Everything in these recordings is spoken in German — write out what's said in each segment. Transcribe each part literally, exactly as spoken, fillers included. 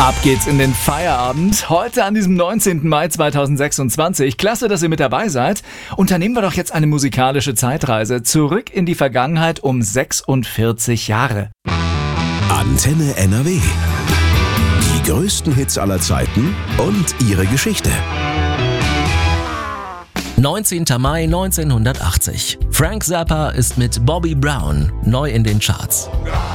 Ab geht's in den Feierabend. Heute an diesem neunzehnten Mai zweitausendsechsundzwanzig. Klasse, dass ihr mit dabei seid. Unternehmen wir doch jetzt eine musikalische Zeitreise zurück in die Vergangenheit um sechsundvierzig Jahre. Antenne N R W. Die größten Hits aller Zeiten und ihre Geschichte. neunzehnten Mai neunzehnhundertachtzig. Frank Zappa ist mit Bobby Brown neu in den Charts.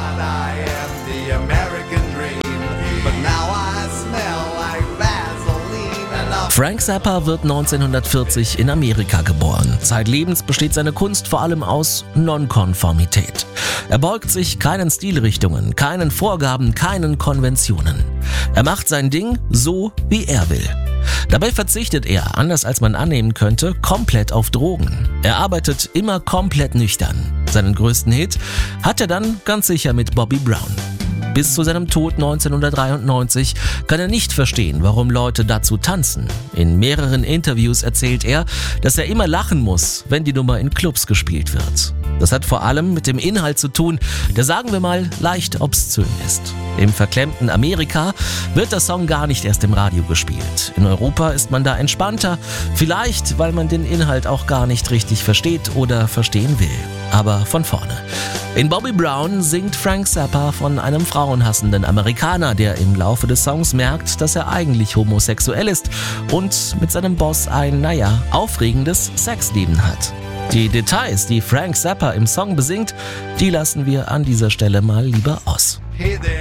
Frank Zappa wird neunzehnhundertvierzig in Amerika geboren. Zeitlebens besteht seine Kunst vor allem aus Nonkonformität. Er beugt sich keinen Stilrichtungen, keinen Vorgaben, keinen Konventionen. Er macht sein Ding so, wie er will. Dabei verzichtet er, anders als man annehmen könnte, komplett auf Drogen. Er arbeitet immer komplett nüchtern. Seinen größten Hit hat er dann ganz sicher mit Bobby Brown. Bis zu seinem Tod neunzehnhundertdreiundneunzig kann er nicht verstehen, warum Leute dazu tanzen. In mehreren Interviews erzählt er, dass er immer lachen muss, wenn die Nummer in Clubs gespielt wird. Das hat vor allem mit dem Inhalt zu tun, der, sagen wir mal, leicht obszön ist. Im verklemmten Amerika wird der Song gar nicht erst im Radio gespielt. In Europa ist man da entspannter, vielleicht weil man den Inhalt auch gar nicht richtig versteht oder verstehen will. Aber von vorne. In Bobby Brown singt Frank Zappa von einem frauenhassenden Amerikaner, der im Laufe des Songs merkt, dass er eigentlich homosexuell ist und mit seinem Boss ein, naja, aufregendes Sexleben hat. Die Details, die Frank Zappa im Song besingt, die lassen wir an dieser Stelle mal lieber aus.